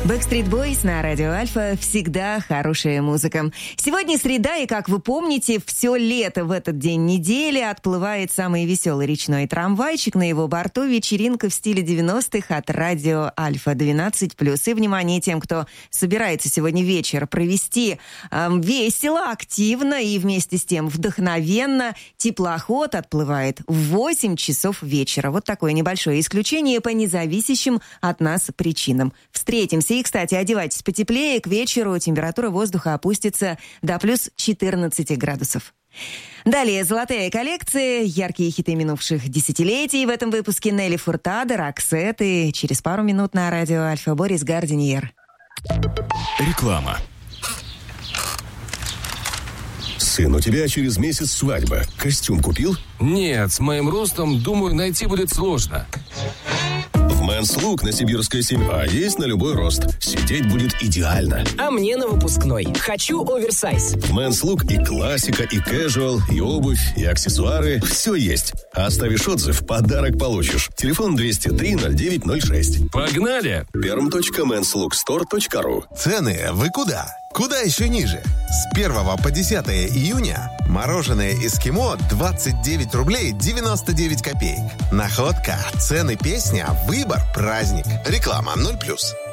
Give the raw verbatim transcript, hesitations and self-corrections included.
Backstreet Boys на радио Альфа. Всегда хорошая музыка. Сегодня среда, и, как вы помните, все лето в этот день недели отплывает самый веселый речной трамвайчик. На его борту вечеринка в стиле девяностых от радио Альфа двенадцать плюс. И, внимание, тем, кто собирается сегодня вечер провести э, весело, активно и вместе с тем вдохновенно, теплоход отплывает в восемь часов вечера. Вот такое небольшое исключение по независящим от нас причинам. Встретимся. И, кстати, одевайтесь потеплее. К вечеру температура воздуха опустится до плюс четырнадцать градусов. Далее золотая коллекция, яркие хиты минувших десятилетий. В этом выпуске Нелли Фуртадо, Роксет и через пару минут на радио Альфа Борис Гардиньер. Реклама. Сын, у тебя через месяц свадьба. Костюм купил? Нет, с моим ростом, думаю, найти будет сложно. В Men's Look на Сибирской семь А есть на любой рост. Сидеть будет идеально. А мне на выпускной. Хочу оверсайз. В Men's Look и классика, и casual, и обувь, и аксессуары. Все есть. А оставишь отзыв, подарок получишь. Телефон двести три ноль девять ноль шесть. Погнали! перм точка мэнс лук стор точка ру. Цены вы куда? Куда еще ниже? С первого по десятое июня мороженое «Эскимо» двадцать девять рублей девяносто девять копеек. Находка, цены, песня, выбор, праздник. Реклама ноль плюс.